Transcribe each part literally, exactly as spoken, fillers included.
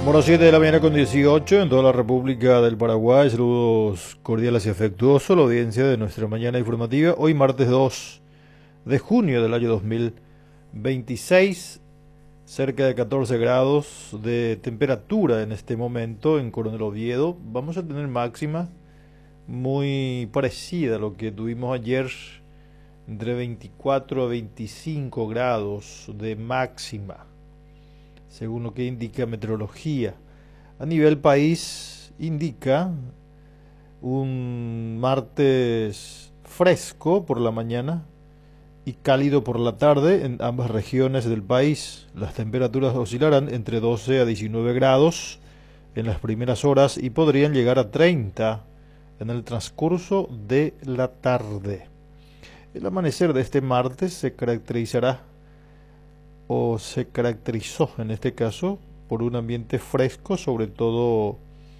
Bueno, siete de la mañana con dieciocho en toda la República del Paraguay. Saludos cordiales y afectuosos a la audiencia de nuestra mañana informativa. Hoy martes dos de junio del año dos mil veintiséis, cerca de catorce grados de temperatura en este momento en Coronel Oviedo. Vamos a tener máxima muy parecida a lo que tuvimos ayer, entre veinticuatro a veinticinco grados de máxima, según lo que indica meteorología. A nivel país indica un martes fresco por la mañana y cálido por la tarde en ambas regiones del país. Las temperaturas oscilarán entre doce a diecinueve grados en las primeras horas y podrían llegar a treinta en el transcurso de la tarde. El amanecer de este martes se caracterizará o se caracterizó en este caso por un ambiente fresco, sobre todo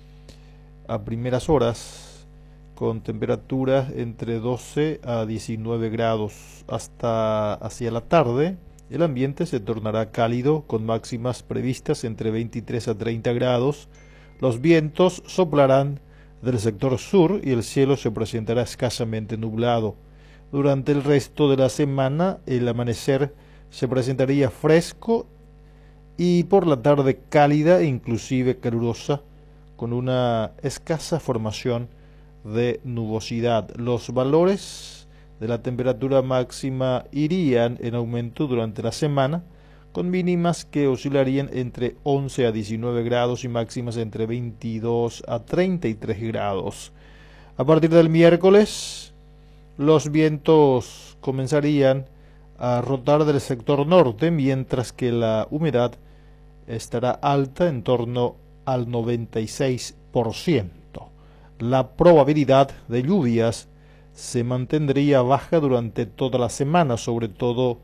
a primeras horas, con temperaturas entre doce a diecinueve grados. Hasta hacia la tarde el ambiente se tornará cálido, con máximas previstas entre veintitrés a treinta grados. Los vientos soplarán del sector sur y el cielo se presentará escasamente nublado. Durante el resto de la semana el amanecer se presentaría fresco y por la tarde cálida e inclusive calurosa, con una escasa formación de nubosidad. Los valores de la temperatura máxima irían en aumento durante la semana, con mínimas que oscilarían entre once a diecinueve grados y máximas entre veintidós a treinta y tres grados. A partir del miércoles, los vientos comenzarían a rotar del sector norte, mientras que la humedad estará alta en torno al noventa y seis por ciento. La probabilidad de lluvias se mantendría baja durante toda la semana, sobre todo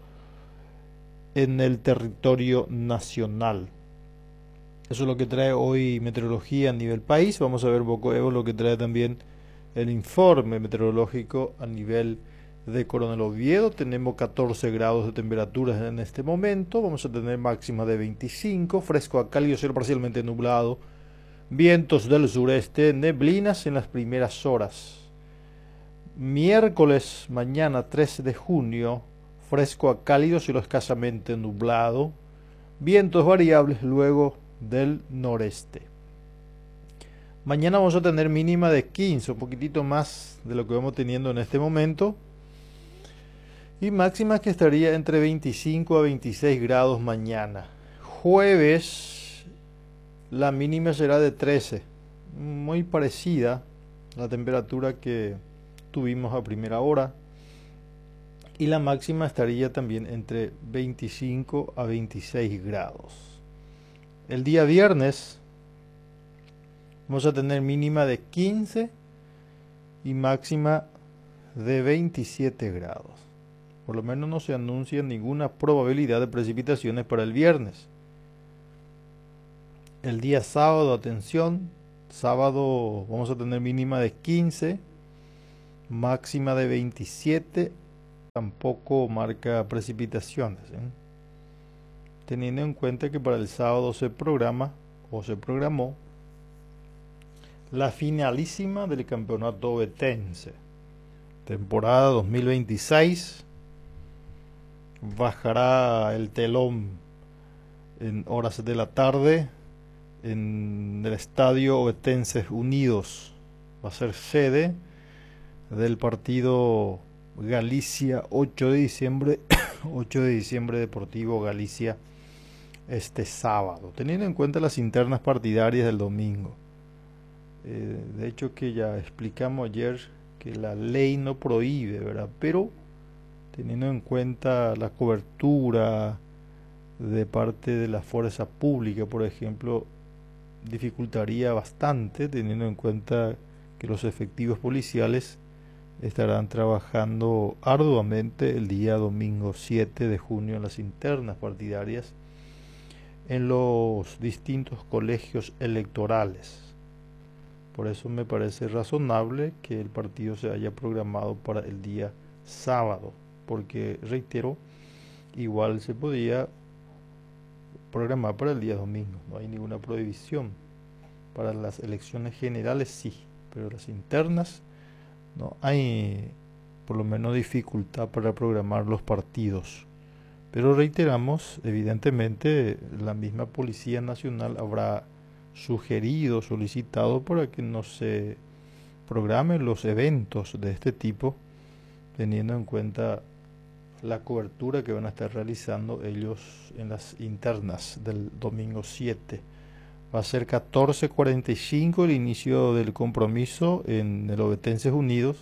en el territorio nacional. Eso es lo que trae hoy meteorología a nivel país. Vamos a ver un poco lo que trae también el informe meteorológico a nivel de Coronel Oviedo. Tenemos catorce grados de temperatura en este momento. Vamos a tener máxima de veinticinco, fresco a cálido, cielo parcialmente nublado, vientos del sureste, neblinas en las primeras horas. Miércoles, mañana trece de junio, fresco a cálido, cielo escasamente nublado, vientos variables luego del noreste. Mañana vamos a tener mínima de quince, un poquitito más de lo que vamos teniendo en este momento, y máxima que estaría entre veinticinco a veintiséis grados mañana. Jueves la mínima será de trece, muy parecida a la temperatura que tuvimos a primera hora, y la máxima estaría también entre veinticinco a veintiséis grados. El día viernes vamos a tener mínima de quince y máxima de veintisiete grados. Por lo menos no se anuncia ninguna probabilidad de precipitaciones para el viernes. El día sábado, atención, sábado vamos a tener mínima de quince, máxima de veintisiete, tampoco marca precipitaciones, ¿eh? Teniendo en cuenta que para el sábado se programa o se programó la finalísima del campeonato ovetense, temporada dos mil veintiséis. Bajará el telón en horas de la tarde en el estadio Ovetenses Unidos. Va a ser sede del partido Galicia ocho de diciembre, ocho de diciembre Deportivo Galicia, este sábado, teniendo en cuenta las internas partidarias del domingo. Eh, de hecho que ya explicamos ayer que la ley no prohíbe, ¿verdad? Pero teniendo en cuenta la cobertura de parte de la fuerza pública, por ejemplo, dificultaría bastante, teniendo en cuenta que los efectivos policiales estarán trabajando arduamente el día domingo siete de junio en las internas partidarias en los distintos colegios electorales. Por eso me parece razonable que el partido se haya programado para el día sábado, porque reitero, igual se podía programar para el día domingo. No hay ninguna prohibición. Para las elecciones generales sí, pero las internas no hay por lo menos dificultad para programar los partidos. Pero reiteramos, evidentemente la misma Policía Nacional habrá sugerido, solicitado para que no se programen los eventos de este tipo, teniendo en cuenta la cobertura que van a estar realizando ellos en las internas del domingo siete. Va a ser catorce cuarenta y cinco el inicio del compromiso en el Ovetenses Unidos.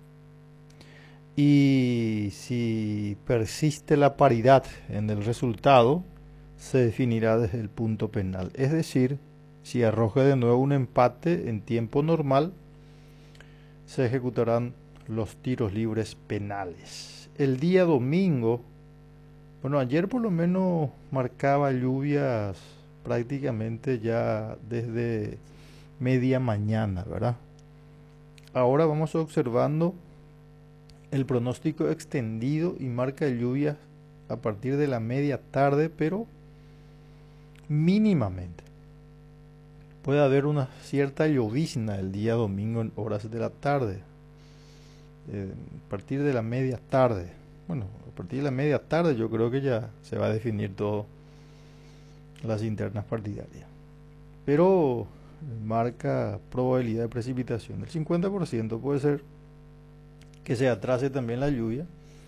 Y si persiste la paridad en el resultado, se definirá desde el punto penal. Es decir, si arroja de nuevo un empate en tiempo normal, se ejecutarán los tiros libres penales. El día domingo, bueno, ayer por lo menos marcaba lluvias prácticamente ya desde media mañana, ¿verdad? Ahora vamos observando el pronóstico extendido y marca lluvias a partir de la media tarde, pero mínimamente. Puede haber una cierta llovizna el día domingo en horas de la tarde, eh, a partir de la media tarde. Bueno, a partir de la media tarde yo creo que ya se va a definir todo las internas partidarias. Pero marca probabilidad de precipitación del cincuenta por ciento. Puede ser que se atrase también la lluvia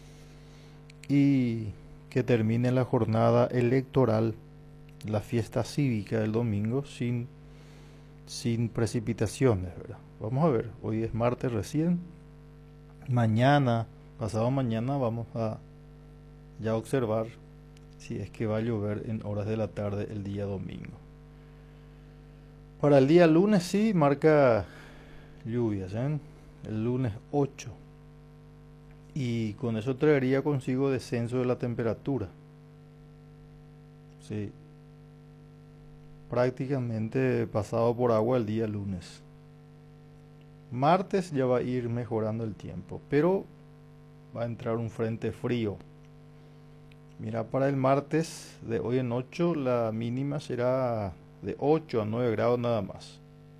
y que termine la jornada electoral, la fiesta cívica del domingo, sin, sin precipitaciones, ¿verdad? Vamos a ver, hoy es martes recién. Mañana, pasado mañana, vamos a ya observar si es que va a llover en horas de la tarde el día domingo. Para el día lunes sí marca lluvias, ¿eh? El lunes ocho. Y con eso traería consigo descenso de la temperatura. Sí. Prácticamente pasado por agua el día lunes. Martes ya va a ir mejorando el tiempo, pero va a entrar un frente frío. Mira, para el martes de hoy en ocho, la mínima será de ocho a nueve grados nada más.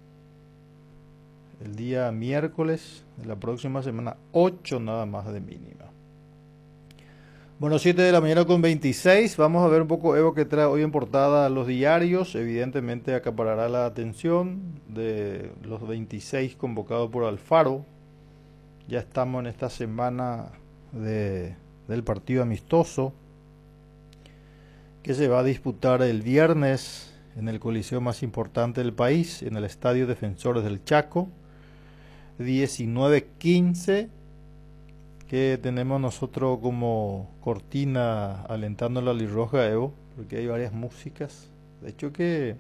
El día miércoles de la próxima semana, ocho nada más de mínima. Bueno, siete de la mañana con veintiséis. Vamos a ver un poco, Evo, que trae hoy en portada los diarios. Evidentemente acaparará la atención de los veintiséis convocados por Alfaro. Ya estamos en esta semana de, del partido amistoso que se va a disputar el viernes en el coliseo más importante del país, en el Estadio Defensores del Chaco. diecinueve quince, que tenemos nosotros como cortina alentando la Lirroja, Evo, porque hay varias músicas. De hecho que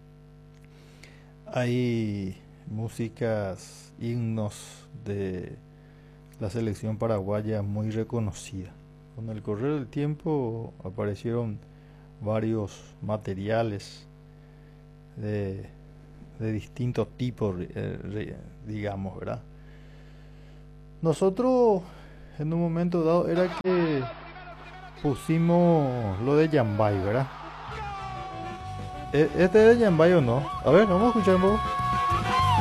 hay músicas, himnos de la selección paraguaya muy reconocida. Con el correr del tiempo aparecieron varios materiales de, de distintos tipos, eh, digamos, ¿verdad? Nosotros en un momento dado era que pusimos lo de Yambay, ¿verdad? ¿Este es de Yambay o no? A ver, vamos a escuchar un poco.